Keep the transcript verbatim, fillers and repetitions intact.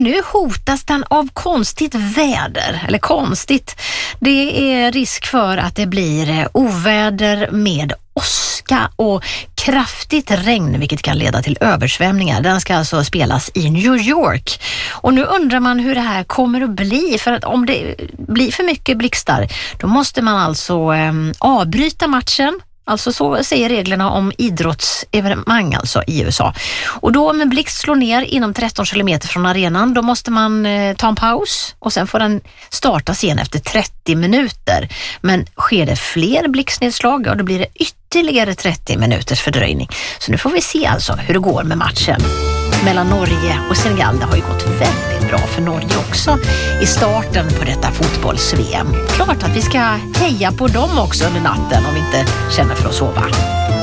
Nu hotas den av konstigt väder, eller konstigt. Det är risk för att det blir oväder med åska och kraftigt regn, vilket kan leda till översvämningar. Den ska alltså spelas i New York. Och nu undrar man hur det här kommer att bli, för att om det blir för mycket blixtar, då måste man alltså eh, avbryta matchen. Alltså så säger reglerna om idrottsevenemang alltså i U S A. Och då om en blixt slår ner inom tretton kilometer från arenan, då måste man eh, ta en paus och sen får den startas igen efter trettio minuter. Men sker det fler blixtnedslag, ja, då blir det ytterligare trettio minuters fördröjning. Så nu får vi se alltså hur det går med matchen mellan Norge och Senegal. Det har ju gått väldigt bra för Norge också i starten på detta fotbolls-V M. Klart att vi ska heja på dem också under natten om vi inte känner för att sova.